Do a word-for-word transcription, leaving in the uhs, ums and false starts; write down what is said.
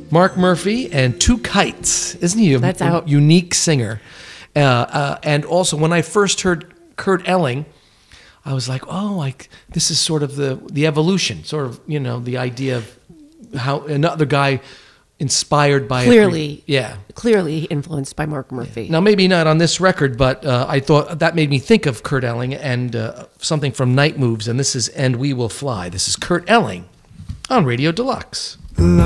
Mark Murphy and Two Kites. Isn't he a, That's a out. unique singer? Uh, uh, and also, when I first heard Kurt Elling, I was like, oh, like this is sort of the, the evolution, sort of, you know, the idea of how another guy inspired by... Clearly. A, yeah. Clearly influenced by Mark Murphy. Now, maybe not on this record, but uh, I thought that made me think of Kurt Elling and uh, something from Night Moves, and this is And We Will Fly. This is Kurt Elling on Radio Deluxe.